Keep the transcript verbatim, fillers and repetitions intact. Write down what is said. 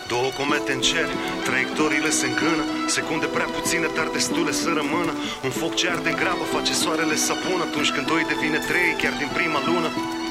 Două comete în cer, traiectoriile se îngână, secunde prea puține, dar destule să rămână. Un foc ce arde în grabă face soarele să apună, atunci când doi devine trei chiar din prima lună.